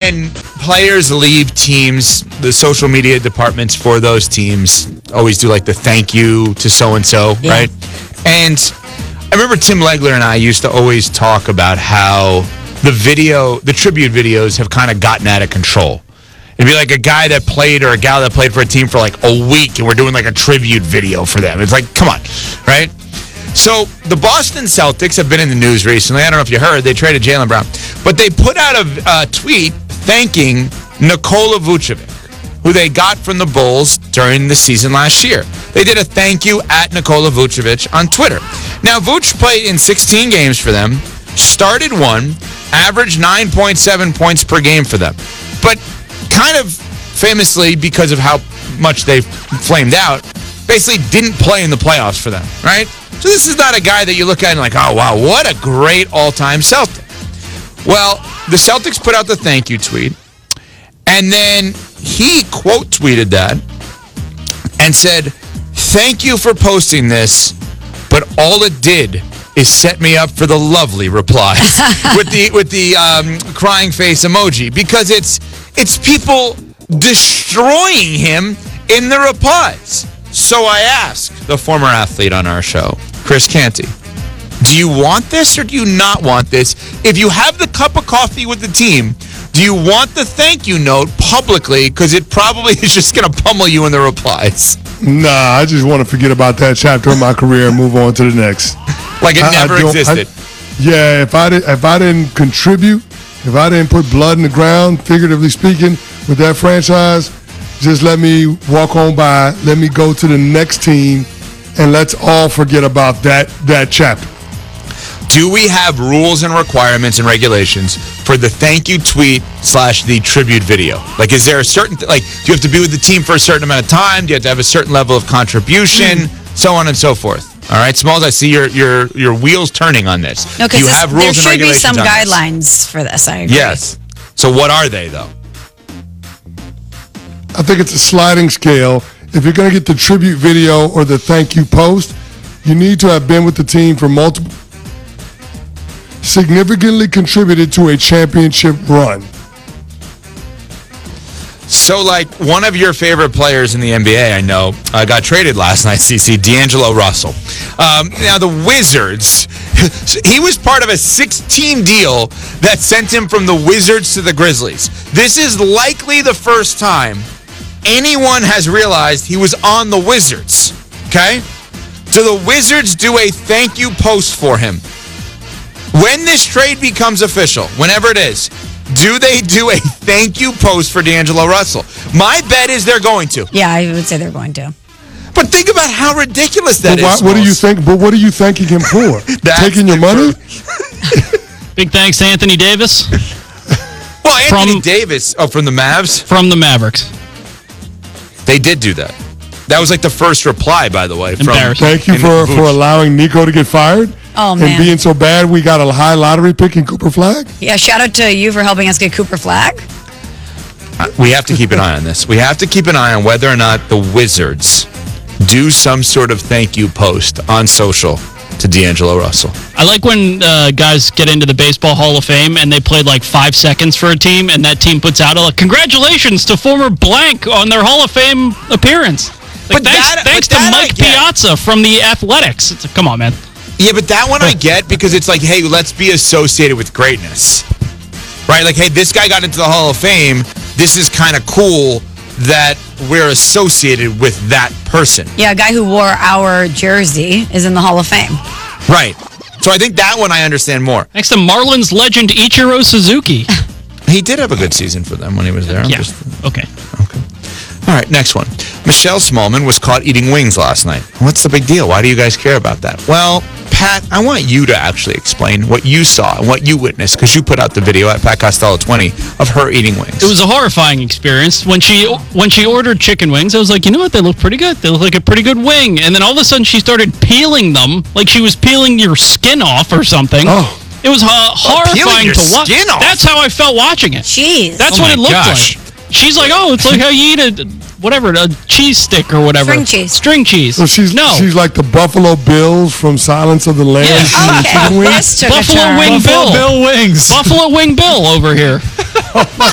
when players leave teams, the social media departments for those teams always do like the thank you to so-and-so, right? And I remember Tim Legler and I used to always talk about how the tribute videos have kind of gotten out of control. It'd be like a guy that played or a gal that played for a team for like a week and we're doing like a tribute video for them. It's like, come on, right? So the Boston Celtics have been in the news recently. I don't know if you heard. They traded Jaylen Brown. But they put out a tweet thanking Nikola Vucevic, who they got from the Bulls during the season last year. They did a thank you at Nikola Vucevic on Twitter. Now, Vuce played in 16 games for them, started one, averaged 9.7 points per game for them. But kind of famously, because of how much they flamed out, basically didn't play in the playoffs for them, right? So this is not a guy that you look at and like, oh, wow, what a great all-time Celtic. Well, the Celtics put out the thank you tweet, and then he quote tweeted that and said, "Thank you for posting this, but all it did is set me up for the lovely replies," with the crying face emoji, because it's people destroying him in the replies. So I asked the former athlete on our show, Chris Canty, do you want this or do you not want this? If you have the cup of coffee with the team, do you want the thank you note publicly? Because it probably is just going to pummel you in the replies. Nah, I just want to forget about that chapter of my career and move on to the next. Like it never existed. If I didn't contribute, if I didn't put blood in the ground, figuratively speaking, with that franchise, just let me walk on by, let me go to the next team, and let's all forget about that chapter. Do we have rules and requirements and regulations for the thank you tweet / the tribute video? Like, is there a certain, do you have to be with the team for a certain amount of time? Do you have to have a certain level of contribution? So on and so forth. All right, Smalls, I see your wheels turning on this. No, do you have rules and regulations there should be some on guidelines for this, I agree. Yes. So what are they, though? I think it's a sliding scale. If you're going to get the tribute video or the thank you post, you need to have been with the team for multiple, significantly contributed to a championship run. So, one of your favorite players in the NBA, I know, got traded last night, CC, D'Angelo Russell. Now, the Wizards, he was part of a 6-team deal that sent him from the Wizards to the Grizzlies. This is likely the first time anyone has realized he was on the Wizards, okay? So the Wizards do a thank you post for him. When this trade becomes official, whenever it is, do they do a thank you post for D'Angelo Russell? My bet is they're going to. Yeah, I would say they're going to. But think about how ridiculous that is. What do you think? But what are you thanking him for? Taking your money? Big thanks to Anthony Davis. Well, Anthony Davis, from the Mavs? From the Mavericks. They did do that. That was the first reply, by the way. Thank you for allowing Nico to get fired. Oh, man. And being so bad, we got a high lottery pick in Cooper Flag. Yeah, shout out to you for helping us get Cooper Flag. We have to keep an eye on this. We have to keep an eye on whether or not the Wizards do some sort of thank you post on social to D'Angelo Russell. I like when guys get into the Baseball Hall of Fame and they played 5 seconds for a team, and that team puts out congratulations to former blank on their Hall of Fame appearance. Thanks to Mike Piazza from the Athletics. It's come on, man. Yeah, but that one I get because it's hey, let's be associated with greatness. Right? Hey, this guy got into the Hall of Fame. This is kind of cool that we're associated with that person. Yeah, a guy who wore our jersey is in the Hall of Fame. Right. So I think that one I understand more. Next to Marlins legend Ichiro Suzuki. He did have a good season for them when he was there. Okay. All right, next one. Michelle Smallman was caught eating wings last night. What's the big deal? Why do you guys care about that? Well, Pat, I want you to actually explain what you saw and what you witnessed, because you put out the video at Pat Costello 20 of her eating wings. It was a horrifying experience. When she ordered chicken wings, I was like, you know what? They look pretty good. They look like a pretty good wing. And then all of a sudden, she started peeling them like she was peeling your skin off or something. Oh. It was horrifying to watch. That's how I felt watching it. Jeez. That's what it looked like. She's like, oh, it's like how you eat a cheese stick or whatever. String cheese. So she's like the Buffalo Bills from Silence of the Lambs. Yeah. Okay. Buffalo Wing Bill. Buffalo Bill Wings. Buffalo Wing Bill over here.